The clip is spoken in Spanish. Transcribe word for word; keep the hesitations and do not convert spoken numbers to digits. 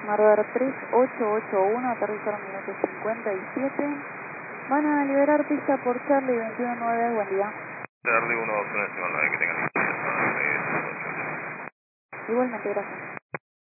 Marder tres ocho ocho uno, aterrizar minuto cincuenta y siete. Van a liberar pista por Charlie veintiuno nueve, buen día. Charlie uno dos uno, que tengan. Igualmente, gracias.